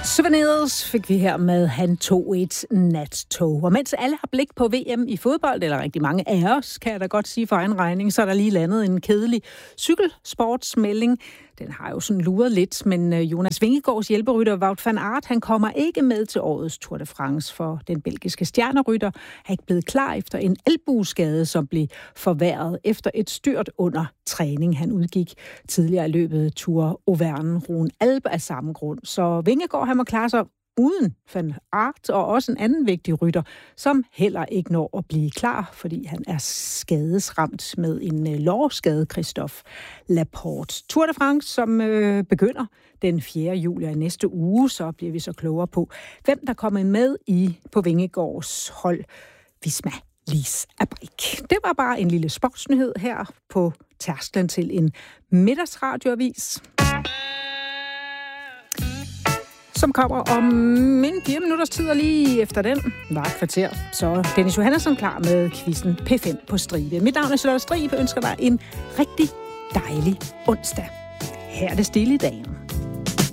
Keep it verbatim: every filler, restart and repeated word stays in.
Souvenirs fik vi her med Han tog et nattog. Og mens alle har blik på V M i fodbold, eller rigtig mange af os, kan jeg da godt sige for egen regning, så er der lige landet en kedelig cykelsportsmelding. Den har jo sådan luret lidt, men Jonas Vingegaards hjælperytter Wout van Aert, han kommer ikke med til årets Tour de France, for den belgiske stjernerytter er ikke blevet klar efter en albueskade, som blev forværret efter et styrt under træning. Han udgik tidligere i løbet Tour Auvergne-Rhône-Alpes af samme grund. Så Vingegaard, han må klare sig uden Van Aert, og også en anden vigtig rytter, som heller ikke når at blive klar, fordi han er skadesramt med en lårskade, Christophe Laporte. Tour de France, som øh, begynder den fjerde juli i næste uge, så bliver vi så klogere på, hvem der kommer med i på Vingegaards hold Visma Lease Abrik. Det var bare en lille sportsnyhed her på tærsklen til en middagsradioavis, som kommer om en fire minutters tid, og lige efter den var et kvarter. Så Dennis Johannesson klar med quizzen P fem på stribe. Mit navn er Charlotte Stribe, ønsker dig en rigtig dejlig onsdag. Her er det stille i dagen.